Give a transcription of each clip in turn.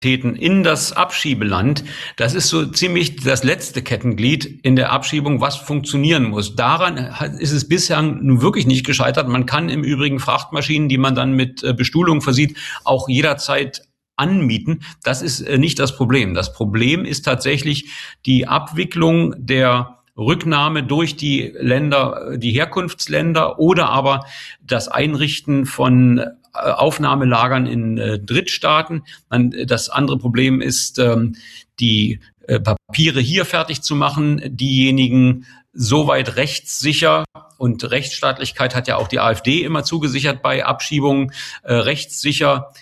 in das Abschiebeland, das ist so ziemlich das letzte Kettenglied in der Abschiebung, was funktionieren muss. Daran ist es bisher nun wirklich nicht gescheitert. Man kann im Übrigen Frachtmaschinen, die man dann mit Bestuhlung versieht, auch jederzeit anmieten. Das ist nicht das Problem. Das Problem ist tatsächlich die Abwicklung der Rücknahme durch die Länder, die Herkunftsländer oder aber das Einrichten von Aufnahmelagern in Drittstaaten. Das andere Problem ist, die Papiere hier fertig zu machen, diejenigen soweit rechtssicher, und Rechtsstaatlichkeit hat ja auch die AfD immer zugesichert bei Abschiebungen, rechtssicher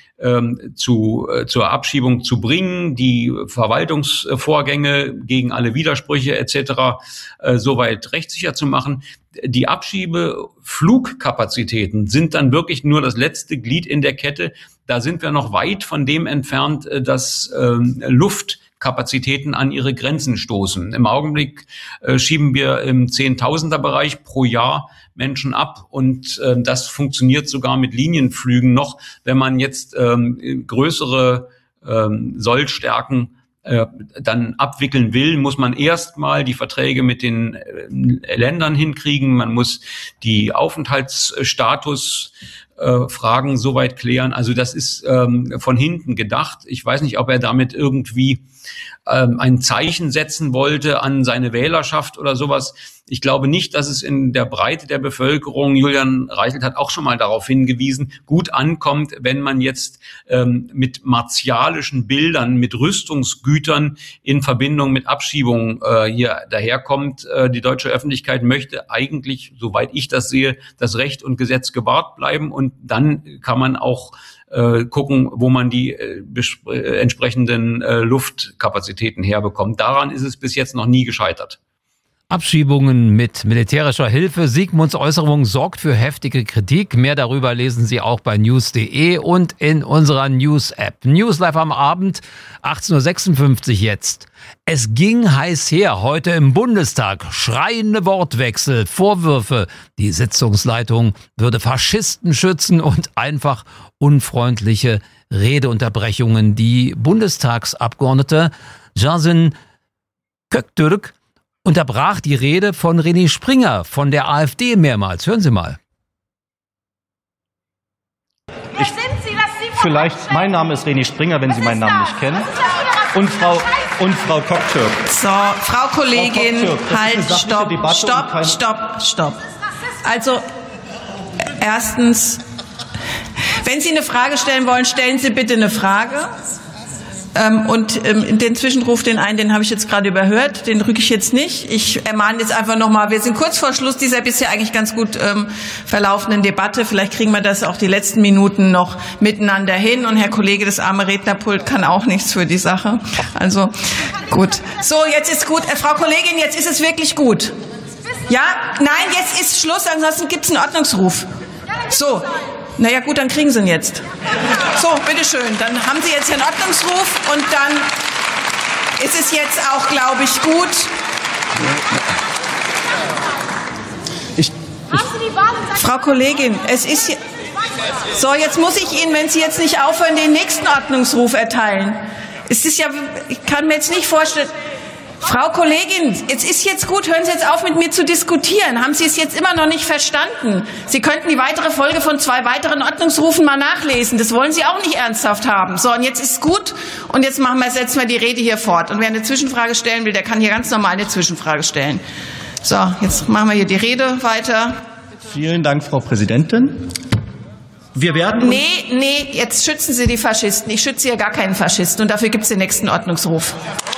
zur Abschiebung zu bringen, die Verwaltungsvorgänge gegen alle Widersprüche etc. Soweit rechtssicher zu machen. Die Abschiebeflugkapazitäten sind dann wirklich nur das letzte Glied in der Kette. Da sind wir noch weit von dem entfernt, dass Luftkapazitäten an ihre Grenzen stoßen. Im Augenblick schieben wir im Zehntausender-Bereich pro Jahr Menschen ab und das funktioniert sogar mit Linienflügen noch. Wenn man jetzt größere Sollstärken dann abwickeln will, muss man erstmal die Verträge mit den Ländern hinkriegen. Man muss die Aufenthaltsstatus Fragen soweit klären. Also das ist von hinten gedacht. Ich weiß nicht, ob er damit irgendwie ein Zeichen setzen wollte an seine Wählerschaft oder sowas. Ich glaube nicht, dass es in der Breite der Bevölkerung, Julian Reichelt hat auch schon mal darauf hingewiesen, gut ankommt, wenn man jetzt mit martialischen Bildern, mit Rüstungsgütern in Verbindung mit Abschiebungen hier daherkommt. Die deutsche Öffentlichkeit möchte eigentlich, soweit ich das sehe, dass Recht und Gesetz gewahrt bleiben, und dann kann man auch gucken, wo man die entsprechenden Luftkapazitäten herbekommt. Daran ist es bis jetzt noch nie gescheitert. Abschiebungen mit militärischer Hilfe. Sigmunds Äußerung sorgt für heftige Kritik. Mehr darüber lesen Sie auch bei news.de und in unserer News-App. News live am Abend, 18.56 Uhr jetzt. Es ging heiß her heute im Bundestag. Schreiende Wortwechsel, Vorwürfe. Die Sitzungsleitung würde Faschisten schützen und einfach unfreundliche Redeunterbrechungen. Die Bundestagsabgeordnete Yasin Köktürk unterbrach die Rede von René Springer von der AfD mehrmals. Hören Sie mal. Mein Name ist René Springer, wenn Sie meinen Namen nicht kennen. Und Frau Köktürk. So, Frau Kollegin, halt, stopp. Also, erstens, wenn Sie eine Frage stellen wollen, stellen Sie bitte eine Frage. Und den Zwischenruf, den habe ich jetzt gerade überhört, den rücke ich jetzt nicht. Ich ermahne jetzt einfach nochmal, wir sind kurz vor Schluss dieser bisher eigentlich ganz gut verlaufenden Debatte. Vielleicht kriegen wir das auch die letzten Minuten noch miteinander hin. Und Herr Kollege, das arme Rednerpult kann auch nichts für die Sache. Also gut. So, jetzt ist gut. Frau Kollegin, jetzt ist es wirklich gut. Ja? Nein, jetzt ist Schluss, ansonsten gibt es einen Ordnungsruf. So. Naja gut, dann kriegen Sie ihn jetzt. So, bitteschön. Dann haben Sie jetzt den Ordnungsruf und dann ist es jetzt auch, glaube ich, gut. Frau Kollegin, es ist... So, jetzt muss ich Ihnen, wenn Sie jetzt nicht aufhören, den nächsten Ordnungsruf erteilen. Es ist ja... Ich kann mir jetzt nicht vorstellen... Frau Kollegin, es ist jetzt gut, hören Sie jetzt auf, mit mir zu diskutieren. Haben Sie es jetzt immer noch nicht verstanden? Sie könnten die weitere Folge von 2 weiteren Ordnungsrufen mal nachlesen. Das wollen Sie auch nicht ernsthaft haben. So, und jetzt ist es gut und jetzt setzen wir die Rede hier fort. Und wer eine Zwischenfrage stellen will, der kann hier ganz normal eine Zwischenfrage stellen. So, jetzt machen wir hier die Rede weiter. Vielen Dank, Frau Präsidentin. Wir werden... Nee, jetzt schützen Sie die Faschisten. Ich schütze hier gar keinen Faschisten und dafür gibt es den nächsten Ordnungsruf.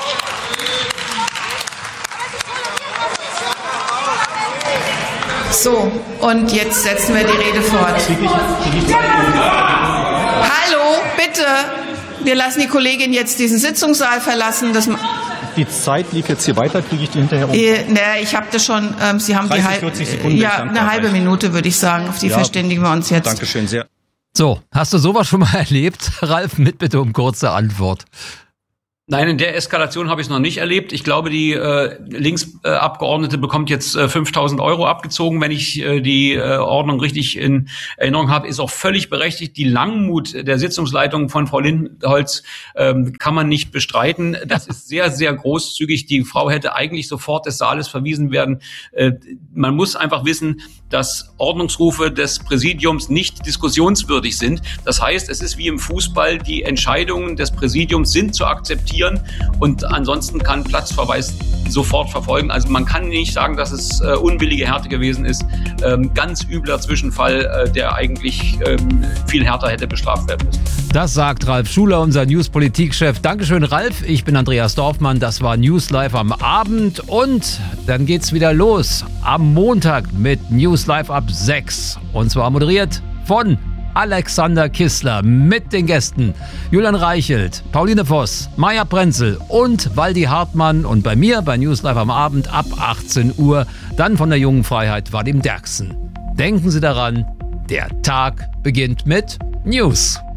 So, und jetzt setzen wir die Rede fort. Hallo, bitte. Wir lassen die Kollegin jetzt diesen Sitzungssaal verlassen. Die Zeit lief jetzt hier weiter, kriege ich die hinterher um? Ich habe das schon, Sie haben 40 Sekunden. Ja, eine halbe Minute, würde ich sagen. Auf die verständigen wir uns jetzt. Dankeschön sehr. So, hast du sowas schon mal erlebt? Ralf, mit bitte um kurze Antwort. Nein, in der Eskalation habe ich es noch nicht erlebt. Ich glaube, die Linksabgeordnete bekommt jetzt 5.000 € abgezogen, wenn ich die Ordnung richtig in Erinnerung habe. Ist auch völlig berechtigt. Die Langmut der Sitzungsleitung von Frau Lindenholz kann man nicht bestreiten. Das ist sehr, sehr großzügig. Die Frau hätte eigentlich sofort des Saales verwiesen werden. Man muss einfach wissen, dass Ordnungsrufe des Präsidiums nicht diskussionswürdig sind. Das heißt, es ist wie im Fußball, die Entscheidungen des Präsidiums sind zu akzeptieren und ansonsten kann Platzverweis sofort verfolgen. Also man kann nicht sagen, dass es unbillige Härte gewesen ist. Ganz übler Zwischenfall, der eigentlich viel härter hätte bestraft werden müssen. Das sagt Ralf Schuler, unser News-Politik-Chef. Dankeschön, Ralf. Ich bin Andreas Dorfmann. Das war News Live am Abend. Und dann geht's wieder los am Montag mit News Live ab 6. Und zwar moderiert von Alexander Kissler mit den Gästen Julian Reichelt, Pauline Voss, Maja Prenzel und Waldi Hartmann. Und bei mir bei News Live am Abend ab 18 Uhr dann von der Jungen Freiheit Vadim Derksen. Denken Sie daran, der Tag beginnt mit News.